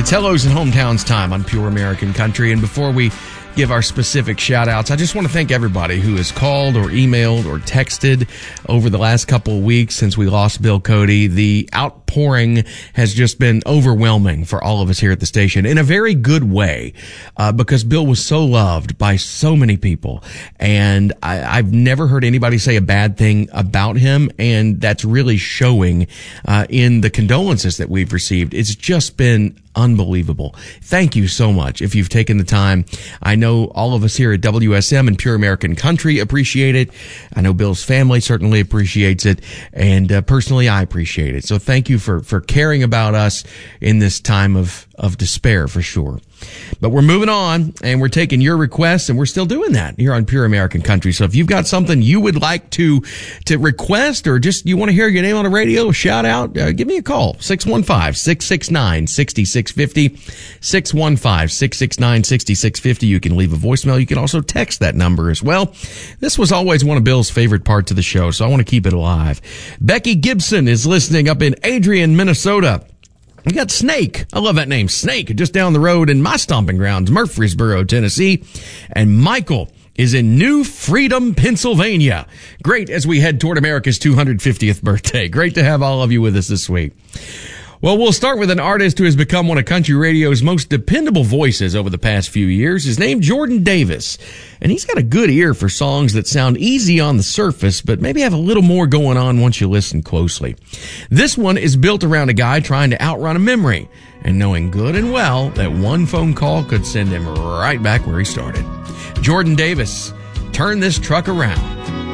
It's Hellos and Hometowns time on Pure American Country. And before we give our specific shout-outs, I just want to thank everybody who has called or emailed or texted over the last couple of weeks since we lost Bill Cody. The outpouring has just been overwhelming for all of us here at the station in a very good way, because Bill was so loved by so many people. And I've never heard anybody say a bad thing about him, and that's really showing in the condolences that we've received. It's just been unbelievable. Thank you so much if you've taken the time. I know all of us here at WSM and Pure American Country appreciate it. I know Bill's family certainly appreciates it, and personally I appreciate it. So thank you for caring about us in this time of despair, for sure. But we're moving on, and we're taking your requests, and we're still doing that here on Pure American Country. So if you've got something you would like to request, or just you want to hear your name on the radio, shout out, give me a call, 615-669-6650, 615-669-6650. You can leave a voicemail. You can also text that number as well. This was always one of Bill's favorite parts of the show, so I want to keep it alive. Becky Gibson is listening up in Adrian, Minnesota. We got Snake. I love that name. Snake, just down the road in my stomping grounds, Murfreesboro, Tennessee. And Michael is in New Freedom, Pennsylvania. Great as we head toward America's 250th birthday. Great to have all of you with us this week. Well, we'll start with an artist who has become one of country radio's most dependable voices over the past few years. His name, Jordan Davis. And he's got a good ear for songs that sound easy on the surface, but maybe have a little more going on once you listen closely. This one is built around a guy trying to outrun a memory and knowing good and well that one phone call could send him right back where he started. Jordan Davis, Turn This Truck Around.